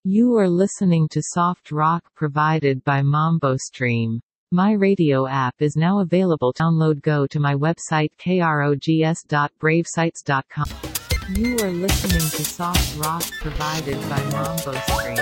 You are listening to soft rock provided by MamboStream. My radio app is now available to download. Go to my website krogs.bravesites.com. You are listening to soft rock provided by MamboStream.